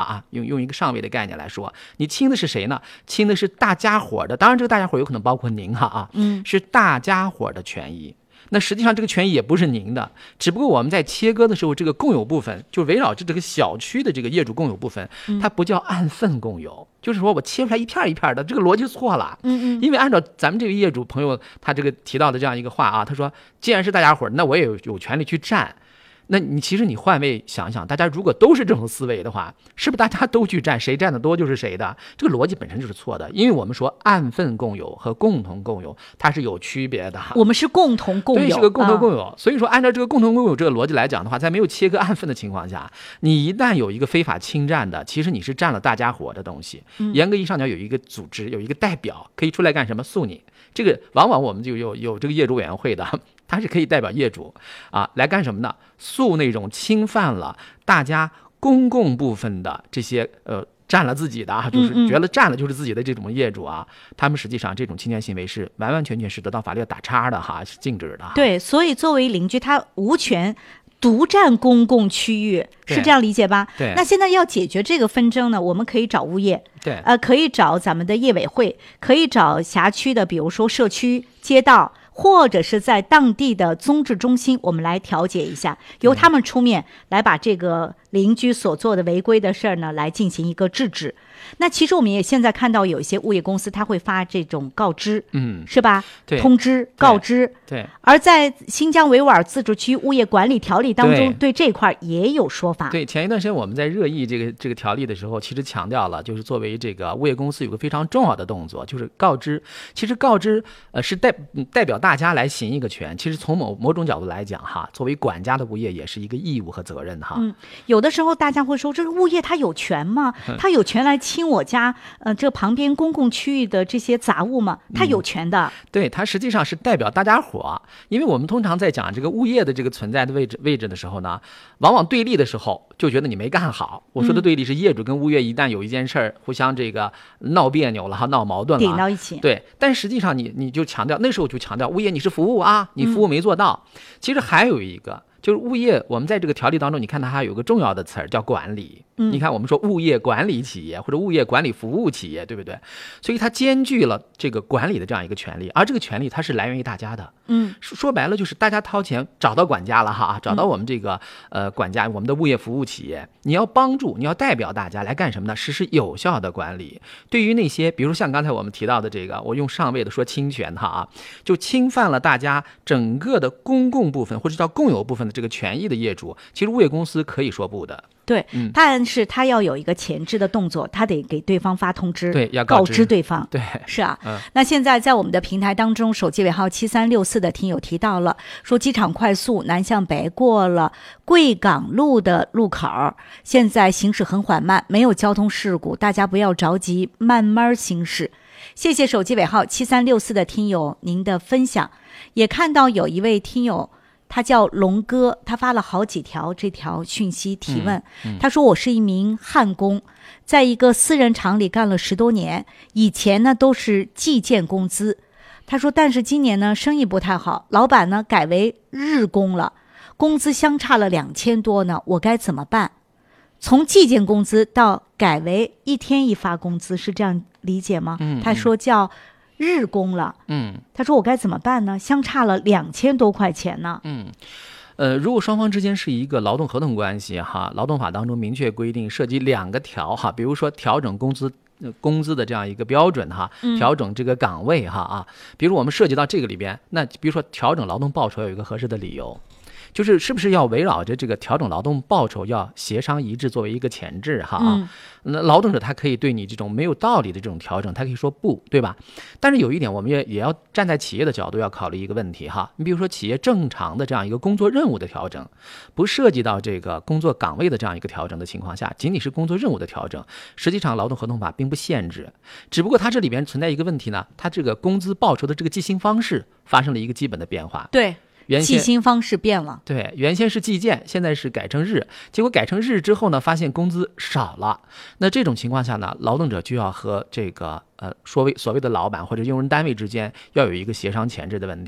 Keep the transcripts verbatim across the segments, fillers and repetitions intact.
啊，用用一个上位的概念来说，你亲的是谁呢？亲的是大家伙的，当然这个大家伙有可能包括您哈啊， 嗯， 是大家伙的权益。那实际上这个权益也不是您的，只不过我们在切割的时候，这个共有部分就围绕着这个小区的这个业主共有部分，它不叫按份共有，就是说我切出来一片一片的，这个逻辑错了。 嗯嗯， 因为按照咱们这个业主朋友他这个提到的这样一个话啊，他说既然是大家伙，那我也有有权利去占。那你其实你换位想想，大家如果都是这种思维的话，是不是大家都去占，谁占的多就是谁的？这个逻辑本身就是错的，因为我们说按份共有和共同共有它是有区别的。 我们是共同共有， 对，是个共同共有。啊、所以说，按照这个共同共有这个逻辑来讲的话，在没有切割按份的情况下，你一旦有一个非法侵占的，其实你是占了大家伙的东西。 嗯、 严格意义上讲，有一个组织，有一个代表可以出来干什么？诉你。这个往往我们就有有这个业主委员会的。他是可以代表业主啊来干什么呢？诉那种侵犯了大家公共部分的这些呃占了自己的啊，就是觉得占了就是自己的这种业主啊，嗯嗯他们实际上这种侵权行为是完完全全是得到法律打叉的哈，是禁止的。 对，所以作为邻居，他无权独占公共区域，是这样理解吧？ 对。 那现在要解决这个纷争呢，我们可以找物业， 对， 呃，可以找咱们的业委会，可以找辖区的，比如说社区、街道。或者是在当地的综治中心，我们来调解一下，由他们出面来把这个邻居所做的违规的事儿呢，来进行一个制止。那其实我们也现在看到有一些物业公司，他会发这种告知， 嗯， 是吧？ 对， 通知、告知， 对。对而在新疆维吾尔自治区物业管理条例当中，对, 对这块也有说法。 对，前一段时间我们在热议这个这个条例的时候，其实强调了，就是作为这个物业公司有个非常重要的动作，就是告知。其实告知呃是代代表大家来行一个权。其实从某某种角度来讲哈，作为管家的物业也是一个义务和责任哈。 嗯，有的时候大家会说，这个物业他有权吗？他有权来清我家呃这旁边公共区域的这些杂物吗？他有权的。 嗯、对，他实际上是代表大家伙。因为我们通常在讲这个物业的这个存在的位置位置的时候呢，往往对立的时候就觉得你没干好。我说的对立是业主跟物业一旦有一件事儿、嗯、互相这个闹别扭了哈，闹矛盾了， 顶到一起。 对，但实际上你你就强调，那时候就强调物业你是服务啊，你服务没做到。嗯、其实还有一个就是物业，我们在这个条例当中，你看它还有个重要的词儿叫管理。 嗯、 你看我们说物业管理企业或者物业管理服务企业，对不对？所以它兼具了这个管理的这样一个权利，而这个权利它是来源于大家的。 嗯， 说白了就是大家掏钱找到管家了哈，找到我们这个呃管家，我们的物业服务企业，你要帮助，你要代表大家来干什么呢？实施有效的管理。对于那些比如像刚才我们提到的这个，我用上位的说侵权哈啊，就侵犯了大家整个的公共部分或者叫共有部分的这个权益的业主，其实物业公司可以说不的。 对，但是他要有一个前置的动作，他得给对方发通知， 对，要告知知对方。 对， 是啊、 嗯。 那现在在我们的平台当中，手机尾号七三六四的听友提到了，说机场快速南向北过了贵港路的路口，现在行驶很缓慢，没有交通事故，大家不要着急，慢慢行驶。谢谢手机尾号七三六四的听友您的分享。也看到有一位听友，他叫龙哥，他发了好几条这条讯息提问、 嗯嗯、 他说我是一名焊工，在一个私人厂里干了十多年，以前呢都是计件工资。他说但是今年呢生意不太好，老板呢改为日工了，工资相差了两千多呢，我该怎么办？从计件工资到改为一天一发工资，是这样理解吗？ 嗯嗯他说叫日工了。 嗯， 他说我该怎么办呢？相差了两千多块钱呢。 嗯，呃，如果双方之间是一个劳动合同关系哈，劳动法当中明确规定涉及两个条哈，比如说调整工资工资的这样一个标准哈，调整这个岗位哈啊，比如我们涉及到这个里边，那比如说调整劳动报酬有一个合适的理由。就是是不是要围绕着这个调整劳动报酬要协商一致作为一个前置哈啊？那劳动者他可以对你这种没有道理的这种调整，他可以说不，对吧？但是有一点，我们也也要站在企业的角度要考虑一个问题哈。你比如说企业正常的这样一个工作任务的调整，不涉及到这个工作岗位的这样一个调整的情况下，仅仅是工作任务的调整，实际上劳动合同法并不限制，只不过它这里边存在一个问题呢，它这个工资报酬的这个计薪方式发生了一个基本的变化。 对。 原先计薪方式变了， 对，原先是计件，现在是改成日，结果改成日之后呢，发现工资少了。那这种情况下呢，劳动者就要和这个呃所谓所谓的老板或者用人单位之间要有一个协商前置的问题啊。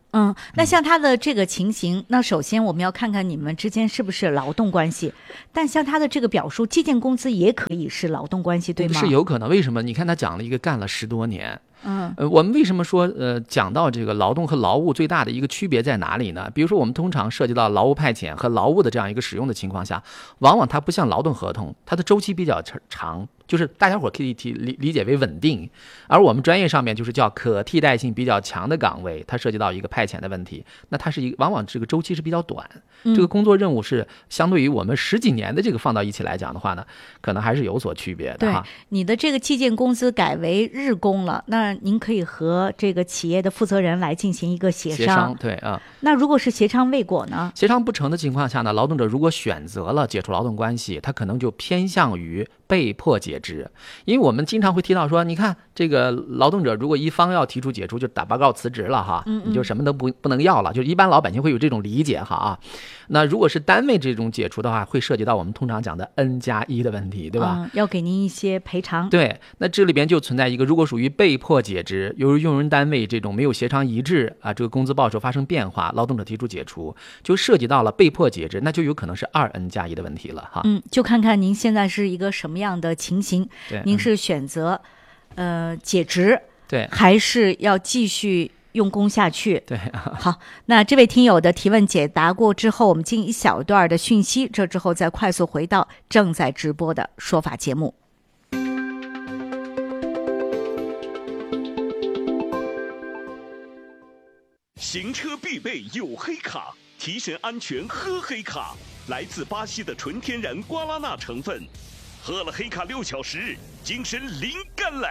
嗯，那像他的这个情形，嗯、那首先我们要看看你们之间是不是劳动关系。但像他的这个表述，计件工资也可以是劳动关系，对吗？ 是有可能。为什么？你看他讲了一个干了十多年。 嗯， 呃，我们为什么说呃讲到这个劳动和劳务最大的一个区别在哪里呢？比如说我们通常涉及到劳务派遣和劳务的这样一个使用的情况下，往往它不像劳动合同，它的周期比较长。就是大家伙可以理理解为稳定，而我们专业上面就是叫可替代性比较强的岗位，它涉及到一个派遣的问题，那它是一个往往这个周期是比较短，这个工作任务是相对于我们十几年的这个放到一起来讲的话呢，可能还是有所区别的哈。 对，你的这个计件工资改为日工了，那您可以和这个企业的负责人来进行一个协商。 协商对啊。 那如果是协商未果呢？ 协商不成的情况下呢，劳动者如果选择了解除劳动关系，他可能就偏向于被迫解职。因为我们经常会提到说，你看这个劳动者如果一方要提出解除，就打报告辞职了哈，你就什么都不不能要了，就一般老百姓会有这种理解哈啊。那如果是单位这种解除的话，会涉及到我们通常讲的 N 加一的问题，对吧？ 嗯，要给您一些赔偿。 对，那这里边就存在一个，如果属于被迫解职，由于用人单位这种没有协商一致啊，这个工资报酬发生变化，劳动者提出解除，就涉及到了被迫解职，那就有可能是二 N 加一的问题了哈。 嗯，就看看您现在是一个什么样的情形， 对， 您是选择、嗯、呃解职， 对， 还是要继续用功下去？ 对， 好，那这位听友的提问解答过之后，我们进一小段的讯息，这之后再快速回到正在直播的说法节目。 行车必备有黑卡，提神安全喝黑卡。来自巴西的纯天然瓜拉纳成分，喝了黑卡六小时，精神灵感了。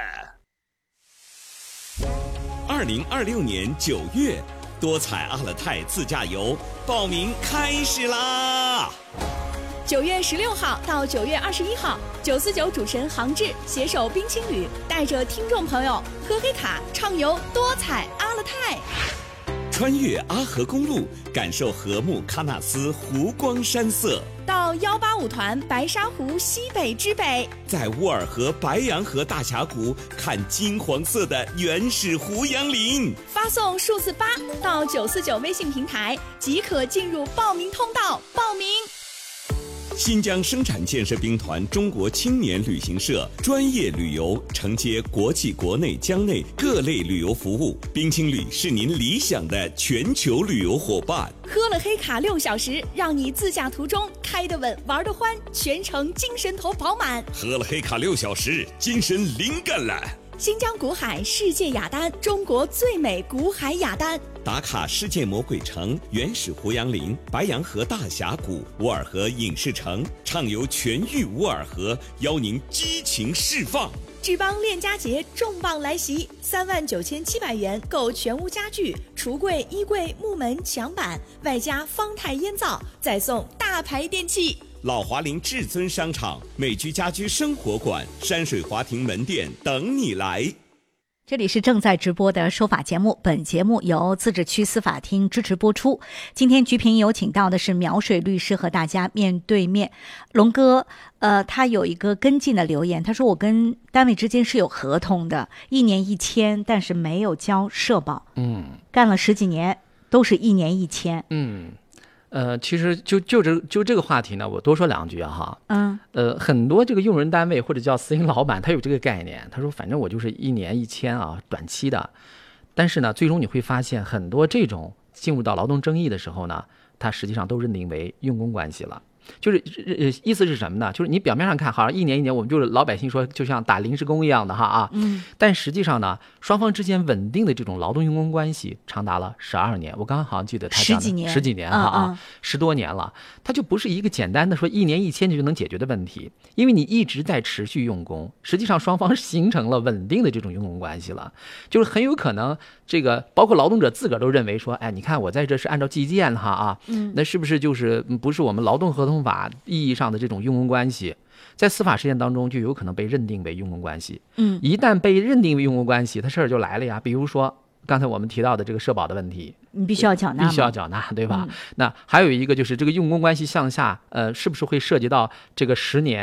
二零二六年九月，多彩阿勒泰自驾游报名开始啦！ 九月十六号到九月二十一号，九四九主持人杭志携手冰青旅，带着听众朋友喝黑卡畅游多彩阿勒泰。 穿越阿河公路，感受禾木喀纳斯湖光山色； 到幺八五团白沙湖西北之北， 在乌尔河白洋河大峡谷看金黄色的原始胡杨林。 发送数字八到九四九微信平台，即可进入报名通道报名。 新疆生产建设兵团中国青年旅行社专业旅游，承接国际国内疆内各类旅游服务。冰青旅是您理想的全球旅游伙伴。 喝了黑卡六小时，让你自驾途中开得稳玩得欢，全程精神头饱满。 喝了黑卡六小时，精神灵感了。 新疆古海世界雅丹，中国最美古海雅丹。 打卡世界魔鬼城、原始胡杨林、白洋河大峡谷、乌尔河影视城，畅游全域乌尔河，邀您激情释放。 志邦恋家节重磅来袭，三万九千七百元购全屋家具、橱柜、衣柜、木门、墙板，外加方太烟皂，再送大牌电器。 老华林至尊商场、美居家居生活馆、山水华庭门店等你来。 这里是正在直播的说法节目，本节目由自治区司法厅支持播出。今天菊萍有请到的是苗水律师和大家面对面。龙哥，呃，他有一个跟进的留言，他说我跟单位之间是有合同的，一年一签，但是没有交社保。 嗯， 干了十几年，都是一年一签。 嗯。呃，其实就就这就这个话题呢，我多说两句啊哈。 嗯。 呃，很多这个用人单位或者叫私营老板，他有这个概念，他说反正我就是一年一签啊，短期的。但是呢，最终你会发现，很多这种进入到劳动争议的时候呢，它实际上都认定为用工关系了。就是意思是什么呢？就是你表面上看好像一年一年，我们就是老百姓说就像打临时工一样的哈啊， 嗯， 但实际上呢，双方之间稳定的这种劳动用工关系长达了十二年。我刚刚好像记得他讲的十几年， 十几年哈啊，嗯嗯十多年了，它就不是一个简单的说一年一签就能解决的问题，因为你一直在持续用工，实际上双方形成了稳定的这种用工关系了，就是很有可能这个包括劳动者自个儿都认为说，哎，你看我在这是按照计件哈啊， 嗯， 那是不是就是不是我们劳动合同法意义上的这种用工关系，在司法实践当中就有可能被认定为用工关系。 嗯， 一旦被认定为用工关系，它事儿就来了呀。比如说刚才我们提到的这个社保的问题， 你必须要缴纳， 必须要缴纳，对吧？ 嗯、 那还有一个就是这个用工关系向下，呃，是不是会涉及到这个十年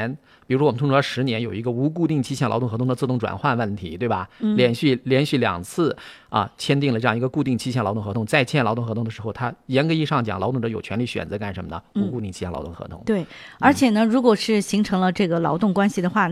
比如说我们通说十年有一个无固定期限劳动合同的自动转换问题，对吧？嗯、连续连续两次啊签订了这样一个固定期限劳动合同，再签劳动合同的时候，他严格意义上讲，劳动者有权利选择干什么呢？无固定期限劳动合同。 对，而且呢，如果是形成了这个劳动关系的话，